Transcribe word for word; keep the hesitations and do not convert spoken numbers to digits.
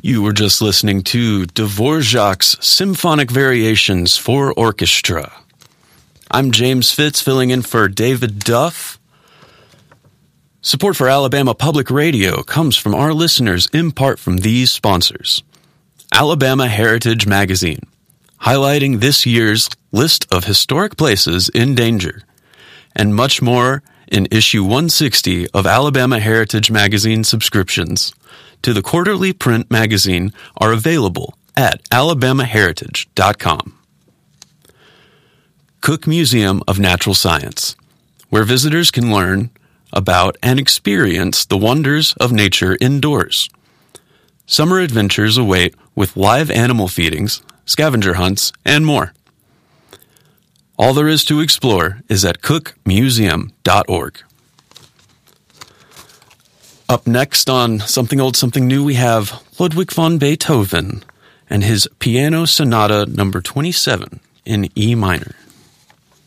You were just listening to Dvorak's Symphonic Variations for Orchestra. I'm James Fitz, filling in for David Duff. Support for Alabama Public Radio comes from our listeners, in part from these sponsors. Alabama Heritage Magazine, highlighting this year's list of historic places in danger, and much more in issue one sixty of Alabama Heritage Magazine subscriptions to the quarterly print magazine are available at alabama heritage dot com. Cook Museum of Natural Science, where visitors can learn about and experience the wonders of nature indoors. Summer adventures await with live animal feedings, scavenger hunts, and more. All there is to explore is at cook museum dot org. Up next on Something Old, Something New, we have Ludwig van Beethoven and his Piano Sonata number twenty-seven in E minor.